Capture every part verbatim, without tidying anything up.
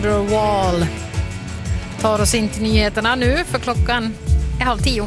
Wall tar oss in till nyheterna nu för klockan är halv tio.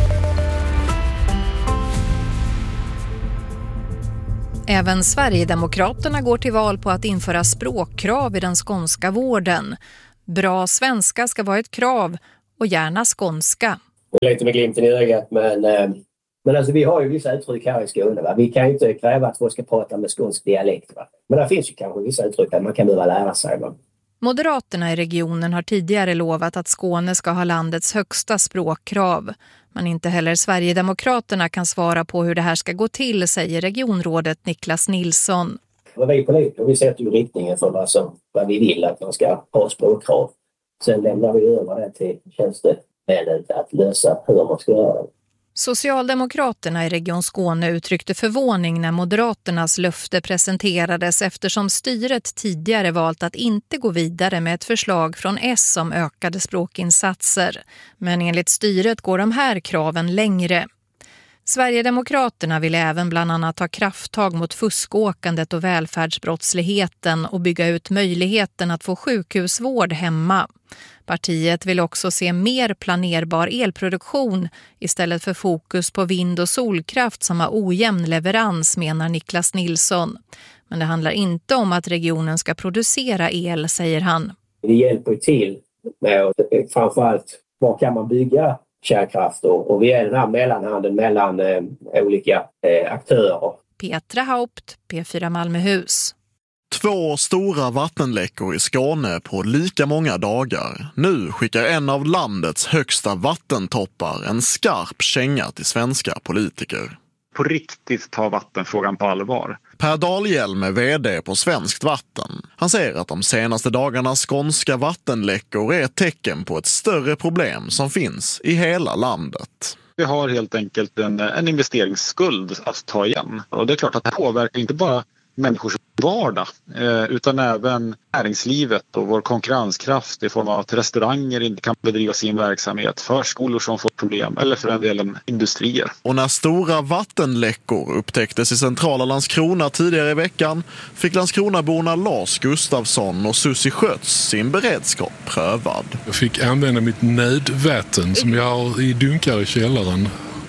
Även Sverigedemokraterna går till val på att införa språkkrav i den skånska vården. Bra svenska ska vara ett krav och gärna skånska. Det är lite med glimten i ögat, men, men alltså, vi har ju vissa uttryck här i Skåne. Va? Vi kan ju inte kräva att folk ska prata med skånsk dialekt. Va? Men det finns ju kanske vissa uttryck där man kan behöva lära sig. Va? Moderaterna i regionen har tidigare lovat att Skåne ska ha landets högsta språkkrav. Men inte heller Sverigedemokraterna kan svara på hur det här ska gå till, säger regionrådet Niklas Nilsson. Vi politiker, vi sätter ju riktningen för vad, som, vad vi vill att man ska ha språkkrav. Sen lämnar vi över det till tjänstemännen att lösa hur man ska göra det. Socialdemokraterna i Region Skåne uttryckte förvåning när Moderaternas löfte presenterades eftersom styret tidigare valt att inte gå vidare med ett förslag från S om ökade språkinsatser. Men enligt styret går de här kraven längre. Sverigedemokraterna vill även bland annat ta krafttag mot fuskåkandet och välfärdsbrottsligheten och bygga ut möjligheten att få sjukhusvård hemma. Partiet vill också se mer planerbar elproduktion istället för fokus på vind- och solkraft som har ojämn leverans, menar Niklas Nilsson. Men det handlar inte om att regionen ska producera el, säger han. Det hjälper till med framförallt var kan man bygga kärnkraft och, och vi är den här mellanhanden mellan eh, olika eh, aktörer. Petra Haupt, P fyra Malmöhus. Två stora vattenläckor i Skåne på lika många dagar. Nu skickar en av landets högsta vattentoppar en skarp känga till svenska politiker. På riktigt ta vattenfrågan på allvar. Per Dahlhjelm är vd på Svenskt Vatten. Han säger att de senaste dagarnas skånska vattenläckor är ett tecken på ett större problem som finns i hela landet. Vi har helt enkelt en, en investeringsskuld att ta igen. Och det är klart att det påverkar inte bara människors vardag utan även näringslivet och vår konkurrenskraft i form av att restauranger inte kan bedriva sin verksamhet, förskolor som får problem eller för en del industrier. Och när stora vattenläckor upptäcktes i centrala Landskrona tidigare i veckan fick Landskronaborna Lars Gustafsson och Susie Skötz sin beredskap prövad. Jag fick använda mitt nödvatten som jag har i dunkar i källaren.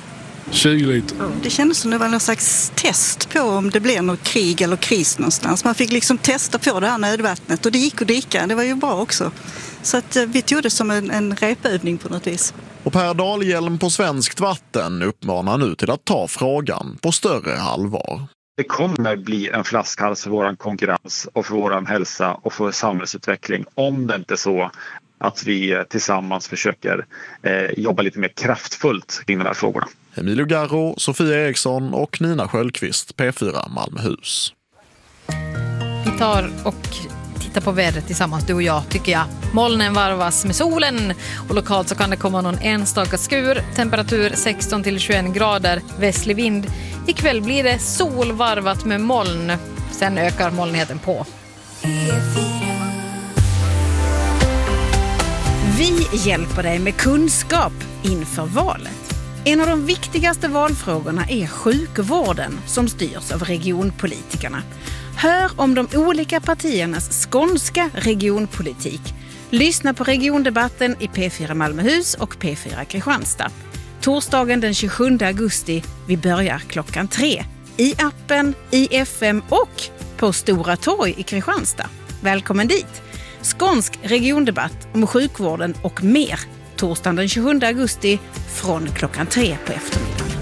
tjugo liter. Det kändes som det var någon slags test på om det blev något krig eller kris någonstans. Man fick liksom testa på det här nödvattnet och det gick att dricka. Det var ju bra också. Så att vi tog det som en, en repövning på något vis. Och Per Dahlhjelm på Svenskt Vatten uppmanar nu till att ta frågan på större allvar. Det kommer bli en flaskhals för vår konkurrens och för vår hälsa och för samhällsutveckling om det inte är så att vi tillsammans försöker eh, jobba lite mer kraftfullt kring de här frågorna. Emilio Garro, Sofia Eriksson och Nina Sköldqvist, P fyra Malmöhus. Vi tar och tittar på vädret tillsammans, du och jag, tycker jag. Molnen varvas med solen och lokalt så kan det komma någon enstaka skur. Temperatur sexton till tjugoett grader, västlig vind. Ikväll blir det sol varvat med moln. Sen ökar molnigheten på. Vi hjälper dig med kunskap inför valet. En av de viktigaste valfrågorna är sjukvården som styrs av regionpolitikerna. Hör om de olika partiernas skånska regionpolitik. Lyssna på regiondebatten i P fyra Malmöhus och P fyra Kristianstad. Torsdagen den tjugosjunde augusti, vi börjar klockan tre. I appen, i F M och på Stora Torg i Kristianstad. Välkommen dit! Skånsk regiondebatt om sjukvården och mer. Torsdagen den tjugosjunde augusti från klockan tre på eftermiddagen.